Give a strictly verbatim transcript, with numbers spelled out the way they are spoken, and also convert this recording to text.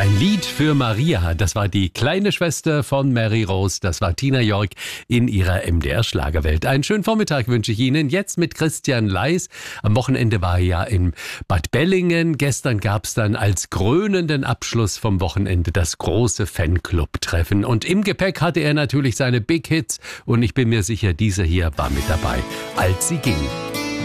Ein Lied für Maria, das war die kleine Schwester von Mary Rose, das war Tina York in ihrer M D R-Schlagerwelt. Einen schönen Vormittag wünsche ich Ihnen, jetzt mit Christian Leis. Am Wochenende war er ja in Bad Bellingen. Gestern gab es dann als krönenden Abschluss vom Wochenende das große Fanclub-Treffen. Und im Gepäck hatte er natürlich seine Big Hits und ich bin mir sicher, dieser hier war mit dabei, als sie ging.